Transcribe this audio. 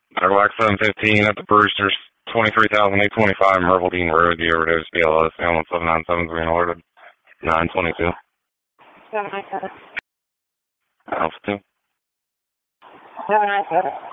Airlock 715 at the Brewster's, 23,825 Myrtle Dean Road, the overdose BLS, Hamlin 797 being alerted, 922. 797. Alpha 2. 797.